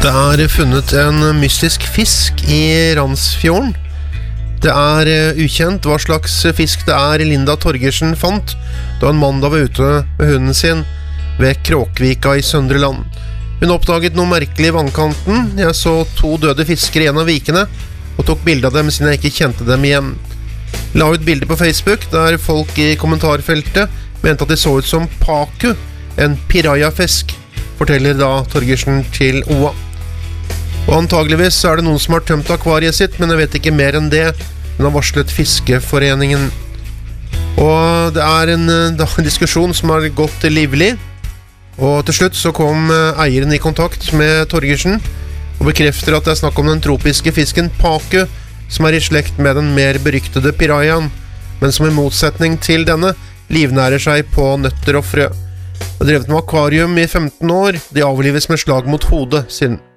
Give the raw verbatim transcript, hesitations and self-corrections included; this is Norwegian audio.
Det er funnet en mystisk fisk i Randsfjorden. Det er ukjent hva slags fisk det er Linda Torgersen fant da en mandag var ute med hunden sin ved Kråkvika i Søndre Land. Hun oppdaget noe merkelig i vannkanten. Jeg så to døde fisker i en av vikene og tok bilde av dem siden jeg ikke kjente dem igjen. La ut bilder på Facebook der folk i kommentarfeltet mente at de så ut som paku, en piranha-fisk, forteller da Torgersen til O A. Og antageligvis er det noen som har tømt akvariet sitt, men jeg vet ikke mer enn det. Den har varslet Fiskeforeningen. Og det er en, da, en diskusjon som har gått livlig. Og til slutt så kom eieren i kontakt med Torgersen og bekrefter at det er snakk om den tropiske fisken paku, som er i slekt med den mer beryktede piranhaen, men som i motsetning til denne livnærer seg på nøtter og frø. Det har drevet med akvarium i femten år. De avlives med slag mot hodet, siden